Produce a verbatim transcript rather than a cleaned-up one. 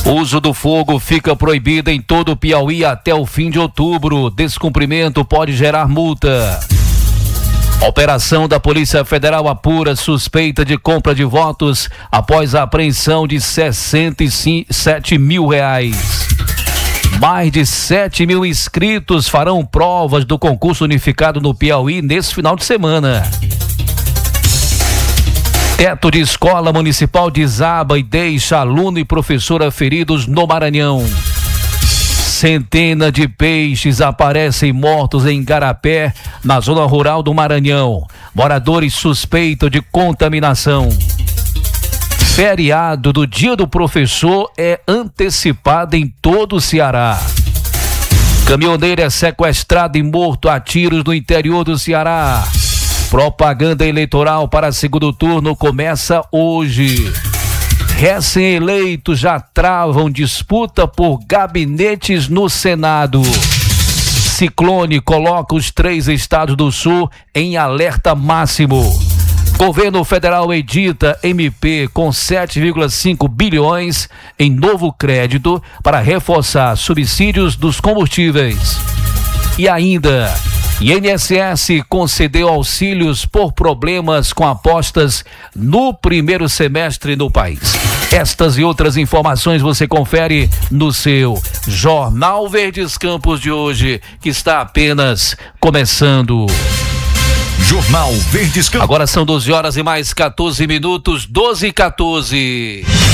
O uso do fogo fica proibido em todo o Piauí até o fim de outubro. Descumprimento pode gerar multa. A operação da Polícia Federal apura suspeita de compra de votos após a apreensão de sessenta e sete mil reais. Mais de sete mil inscritos farão provas do concurso unificado no Piauí nesse final de semana. Teto de escola municipal desaba e deixa aluno e professora feridos no Maranhão. Centenas de peixes aparecem mortos em Igarapé, na zona rural do Maranhão. Moradores suspeitam de contaminação. Feriado do Dia do Professor é antecipado em todo o Ceará. Caminhoneiro é sequestrado e morto a tiros no interior do Ceará. Propaganda eleitoral para segundo turno começa hoje. Recém-eleitos já travam disputa por gabinetes no Senado. Ciclone coloca os três estados do sul em alerta máximo. Governo federal edita M P com sete vírgula cinco bilhões em novo crédito para reforçar subsídios dos combustíveis. E ainda, I N S S concedeu auxílios por problemas com apostas no primeiro semestre no país. Estas e outras informações você confere no seu Jornal Verdes Campos de hoje, que está apenas começando. Jornal Verdes Campos. Agora são doze horas e mais quatorze minutos, doze e quatorze.